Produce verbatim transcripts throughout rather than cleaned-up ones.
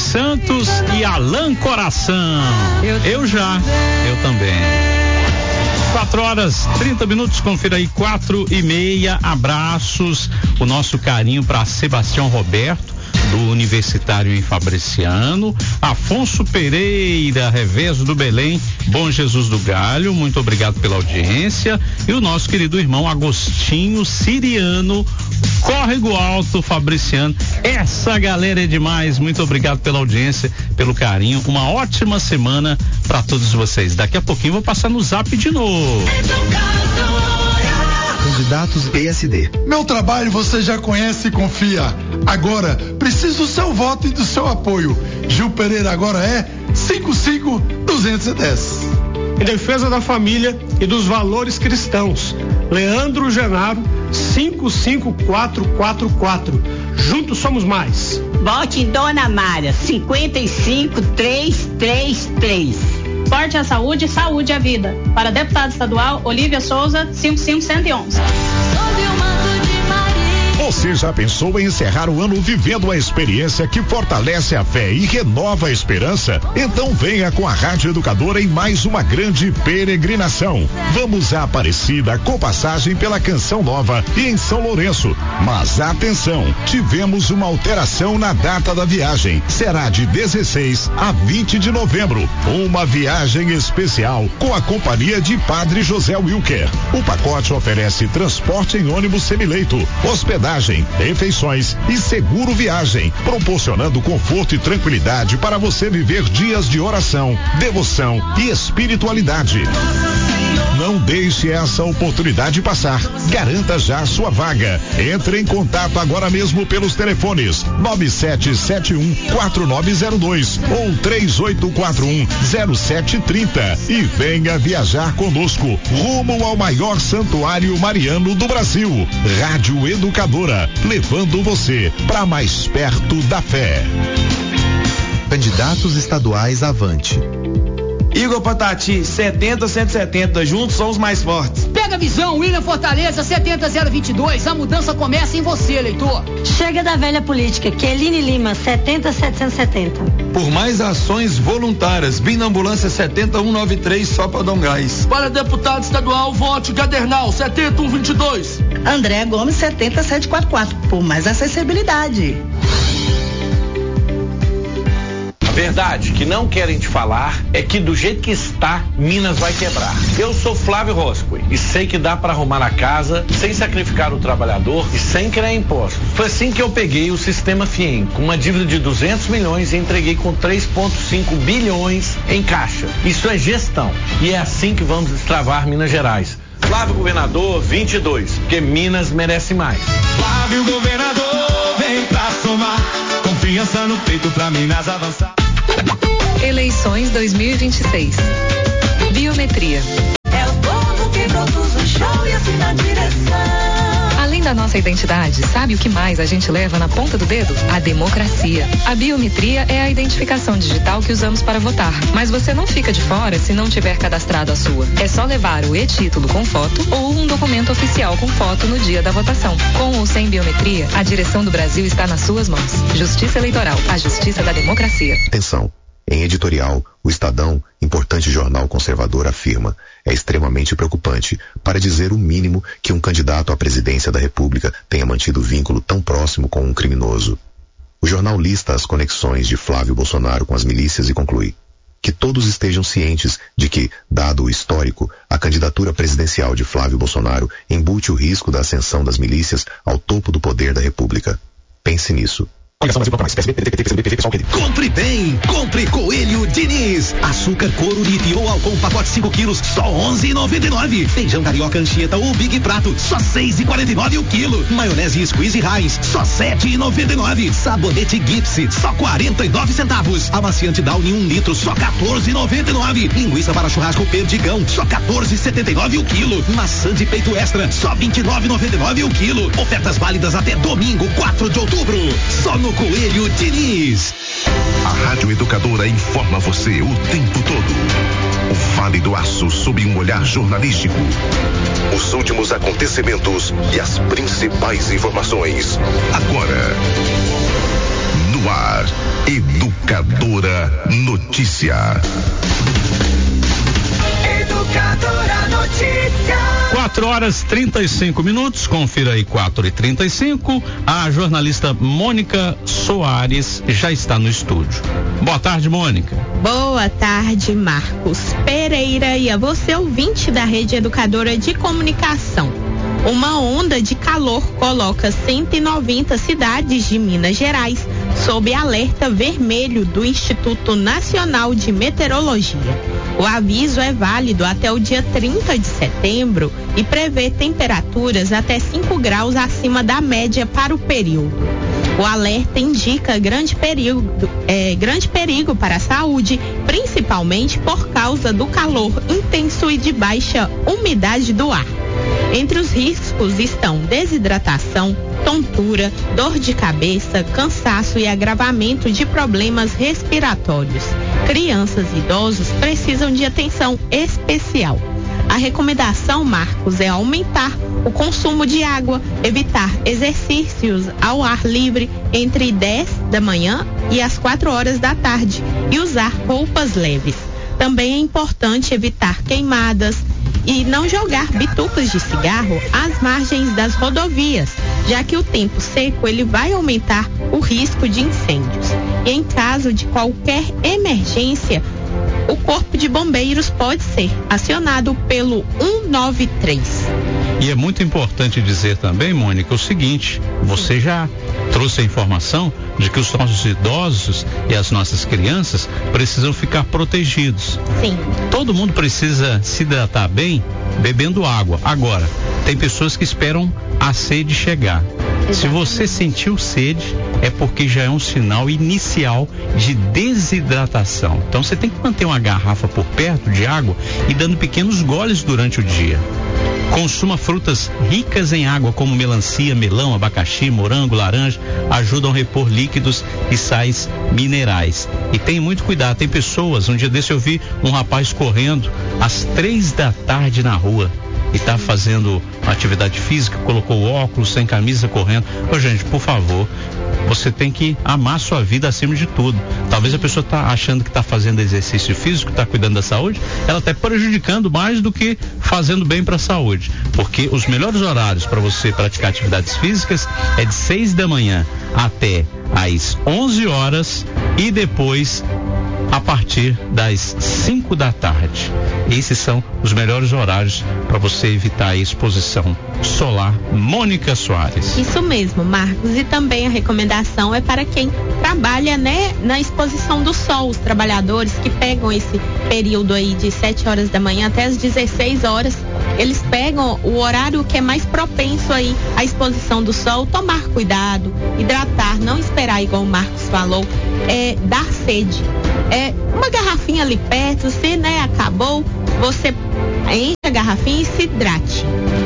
Santos e Alan Coração. Eu já, eu também. Quatro horas, trinta minutos, confira aí, quatro e meia, abraços, o nosso carinho para Sebastião Roberto, do Universitário em Fabriciano, Afonso Pereira, Revés do Belém, Bom Jesus do Galho, muito obrigado pela audiência, e o nosso querido irmão Agostinho Siriano, Córrego Alto Fabriciano. Essa galera é demais, muito obrigado pela audiência, pelo carinho, uma ótima semana para todos vocês. Daqui a pouquinho vou passar no Zap de novo. Candidatos P S D. Meu trabalho você já conhece e confia. Agora, preciso do seu voto e do seu apoio. Gil Pereira agora é cinco cinco duzentos e dez. Em defesa da família e dos valores cristãos, Leandro Genaro, cinco cinco quatro quatro quatro. Juntos somos mais. Vote em Dona Mara, cinquenta e cinco trezentos e trinta e três. Forte à saúde, saúde à vida. Para deputado estadual, Olívia Souza, cinco cinco um um um. Você já pensou em encerrar o ano vivendo a experiência que fortalece a fé e renova a esperança? Então venha com a Rádio Educadora em mais uma grande peregrinação. Vamos à Aparecida com passagem pela Canção Nova e em São Lourenço. Mas atenção, tivemos uma alteração na data da viagem. Será de dezesseis a vinte de novembro. Uma viagem especial com a companhia de Padre José Wilker. O pacote oferece transporte em ônibus semileito, hospedagem, refeições e seguro viagem, proporcionando conforto e tranquilidade para você viver dias de oração, devoção e espiritualidade. Não deixe essa oportunidade passar. Garanta já a sua vaga. Entre em contato agora mesmo pelos telefones nove sete sete um quatro nove zero dois ou três oito quatro um zero sete três zero e venha viajar conosco rumo ao maior santuário mariano do Brasil. Rádio Educadora, levando você para mais perto da fé. Candidatos estaduais avante. Igor Patati, setenta cento e setenta, juntos somos mais fortes. Pega a visão, William Fortaleza, setenta zero vinte e dois, a mudança começa em você, eleitor. Chega da velha política, Keline Lima, setenta setecentos e setenta. Por mais ações voluntárias, vim na ambulância setenta um noventa e três, só pra dar um gás. Para deputado estadual, vote Gadernal, setenta um vinte e dois. André Gomes, setenta setecentos e quarenta e quatro, por mais acessibilidade. Verdade que não querem te falar é que do jeito que está, Minas vai quebrar. Eu sou Flávio Roscoe e sei que dá para arrumar a casa sem sacrificar o trabalhador e sem criar impostos. Foi assim que eu peguei o sistema FIEM com uma dívida de duzentos milhões e entreguei com três vírgula cinco bilhões em caixa. Isso é gestão e é assim que vamos destravar Minas Gerais. Flávio Governador vinte e dois, porque Minas merece mais. Flávio Governador, vem pra somar, confiança no peito pra Minas avançar. Eleições dois mil e vinte e seis. Biometria. É o povo que produz o show e assim na direção. Além da nossa identidade, sabe o que mais a gente leva na ponta do dedo? A democracia. A biometria é a identificação digital que usamos para votar. Mas você não fica de fora se não tiver cadastrado a sua. É só levar o e-título com foto ou um documento oficial com foto no dia da votação. Com ou sem biometria, a direção do Brasil está nas suas mãos. Justiça Eleitoral, a justiça da democracia. Atenção. Em editorial, o Estadão, importante jornal conservador, afirma: é extremamente preocupante, para dizer o mínimo, que um candidato à presidência da República tenha mantido vínculo tão próximo com um criminoso. O jornal lista as conexões de Flávio Bolsonaro com as milícias e conclui que todos estejam cientes de que, dado o histórico, a candidatura presidencial de Flávio Bolsonaro embute o risco da ascensão das milícias ao topo do poder da República. Pense nisso. Compre bem, compre Coelho Diniz. Açúcar couro litro ou álcool pacote cinco quilos, só onze reais e noventa e nove centavos. Feijão carioca Anchieta ou Big Prato, só seis reais e quarenta e nove centavos o quilo. Maionese Squeeze Heinz, só sete reais e noventa e nove centavos. Sabonete Gipsy, só quarenta e nove centavos. Amaciante Downy um litro, só quatorze reais e noventa e nove centavos. Linguiça para churrasco Perdigão, só quatorze reais e setenta e nove centavos o quilo. Maçã de peito extra, só vinte e nove reais e noventa e nove centavos o quilo. Ofertas válidas até domingo, quatro de outubro. Só no Coelho Diniz. A Rádio Educadora informa você o tempo todo. O Vale do Aço sob um olhar jornalístico. Os últimos acontecimentos e as principais informações. Agora, no ar, Educadora. notícia. Educadora Notícia. quatro horas trinta e cinco minutos, confira aí quatro e trinta e cinco. A jornalista Mônica Soares já está no estúdio. Boa tarde, Mônica. Boa tarde, Marcos Pereira, e a você, ouvinte da Rede Educadora de Comunicação. Uma onda de calor coloca cento e noventa cidades de Minas Gerais sob alerta vermelho do Instituto Nacional de Meteorologia. O aviso é válido até o dia trinta de setembro e prevê temperaturas até cinco graus acima da média para o período. O alerta indica grande perigo, é, grande perigo para a saúde, principalmente por causa do calor intenso e de baixa umidade do ar. Entre os riscos estão desidratação, tontura, dor de cabeça, cansaço e agravamento de problemas respiratórios. Crianças e idosos precisam de atenção especial. A recomendação, Marcos, é aumentar o consumo de água, evitar exercícios ao ar livre entre dez da manhã e as quatro horas da tarde e usar roupas leves. Também é importante evitar queimadas e não jogar bitucas de cigarro às margens das rodovias, já que o tempo seco ele vai aumentar o risco de incêndios. E em caso de qualquer emergência, o Corpo de Bombeiros pode ser acionado pelo um nove três. E é muito importante dizer também, Mônica, o seguinte: você já trouxe a informação de que os nossos idosos e as nossas crianças precisam ficar protegidos. Sim. Todo mundo precisa se hidratar bem bebendo água. Agora, tem pessoas que esperam a sede chegar. Exatamente. Se você sentiu sede, é porque já é um sinal inicial de desidratação. Então você tem que manter uma garrafa por perto de água e dando pequenos goles durante o dia. Consuma frutas ricas em água, como melancia, melão, abacaxi, morango, laranja, ajudam a repor líquidos e sais minerais. E tenha muito cuidado, tem pessoas, um dia desse eu vi um rapaz correndo às três da tarde na rua e tá fazendo atividade física, colocou óculos, sem camisa, correndo. Ô, gente, por favor, você tem que amar sua vida acima de tudo. Talvez a pessoa tá achando que tá fazendo exercício físico, tá cuidando da saúde, ela tá prejudicando mais do que fazendo bem para a saúde, porque os melhores horários para você praticar atividades físicas é de seis da manhã até às onze horas e depois a partir das cinco da tarde. Esses são os melhores horários para você evitar a exposição solar. Mônica Soares. Isso mesmo, Marcos. E também a recomendação é para quem trabalha, né, na exposição do sol, os trabalhadores que pegam esse período aí de sete horas da manhã até as dezesseis horas. Eles pegam o horário que é mais propenso aí à exposição do sol, tomar cuidado, hidratar, não esperar igual o Marcos falou, é, dar sede. É, uma garrafinha ali perto, se, né, acabou, você enche a garrafinha e se hidrate.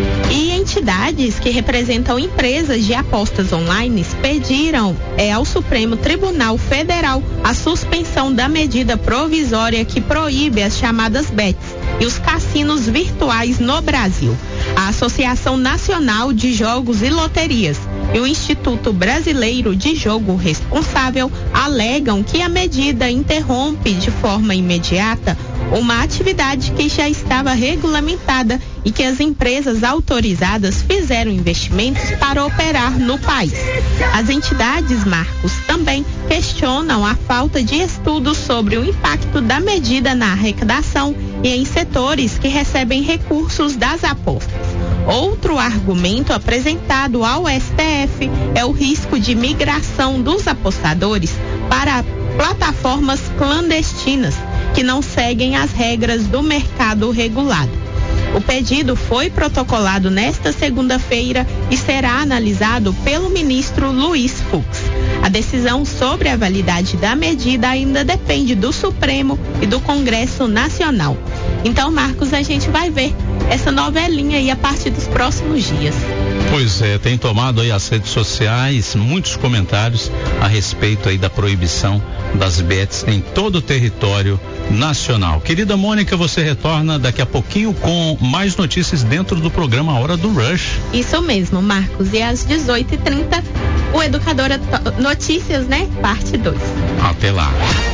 E entidades que representam empresas de apostas online pediram é, ao Supremo Tribunal Federal a suspensão da medida provisória que proíbe as chamadas bets e os cassinos virtuais no Brasil. A Associação Nacional de Jogos e Loterias e o Instituto Brasileiro de Jogo Responsável alegam que a medida interrompe de forma imediata uma atividade que já estava regulamentada e que as empresas autorizadas fizeram investimentos para operar no país. As entidades, Marcos, também questionam a falta de estudos sobre o impacto da medida na arrecadação e em setores que recebem recursos das apostas. Outro argumento apresentado ao S T F é o risco de migração dos apostadores para plataformas clandestinas que não seguem as regras do mercado regulado. O pedido foi protocolado nesta segunda-feira e será analisado pelo ministro Luiz Fux. A decisão sobre a validade da medida ainda depende do Supremo e do Congresso Nacional. Então, Marcos, a gente vai ver essa novelinha aí a partir dos próximos dias. Pois é, tem tomado aí as redes sociais muitos comentários a respeito aí da proibição das bets em todo o território nacional. Querida Mônica, você retorna daqui a pouquinho com mais notícias dentro do programa Hora do Rush. Isso mesmo, Marcos. E às dezoito e trinta, o Educadora Notícias, né? Parte dois. Até lá.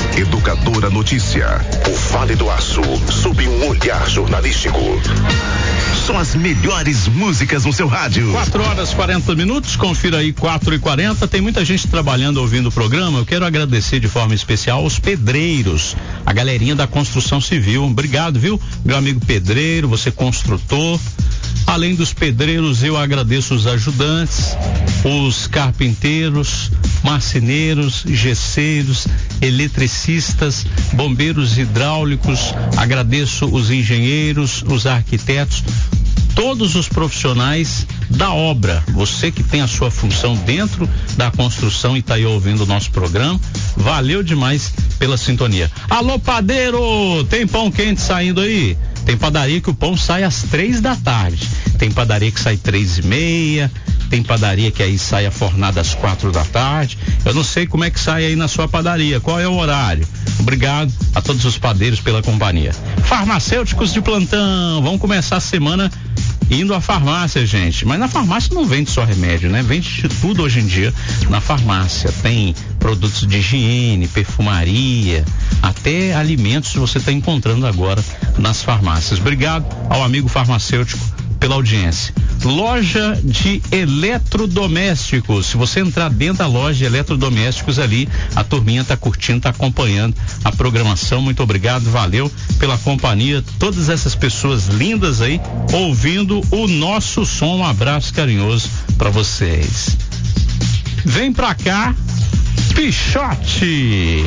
Educadora Notícia. O Vale do Aço, sob um olhar jornalístico. São as melhores músicas no seu rádio. quatro horas e quarenta minutos, confira aí quatro e quarenta. Tem muita gente trabalhando, ouvindo o programa. Eu quero agradecer de forma especial aos pedreiros, a galerinha da construção civil. Obrigado, viu? Meu amigo pedreiro, você construtor. Além dos pedreiros, eu agradeço os ajudantes, os carpinteiros, marceneiros, gesseiros, eletricistas, bombeiros hidráulicos, agradeço os engenheiros, os arquitetos, todos os profissionais da obra. Você que tem a sua função dentro da construção e está aí ouvindo o nosso programa, valeu demais pela sintonia. Alô, padeiro, tem pão quente saindo aí? Tem padaria que o pão sai às três da tarde. Tem padaria que sai três e meia. Tem padaria que aí sai a fornada às quatro da tarde. Eu não sei como é que sai aí na sua padaria. Qual é o horário? Obrigado a todos os padeiros pela companhia. Farmacêuticos de plantão. Vamos começar a semana indo à farmácia, gente. Mas na farmácia não vende só remédio, né? Vende de tudo hoje em dia na farmácia. Tem produtos de higiene, perfumaria, até alimentos você está encontrando agora nas farmácias. Obrigado ao amigo farmacêutico pela audiência. Loja de eletrodomésticos. Se você entrar dentro da loja de eletrodomésticos ali, a turminha tá curtindo, tá acompanhando a programação. Muito obrigado, valeu pela companhia. Todas essas pessoas lindas aí ouvindo o nosso som. Um abraço carinhoso para vocês. Vem pra cá, Pichote.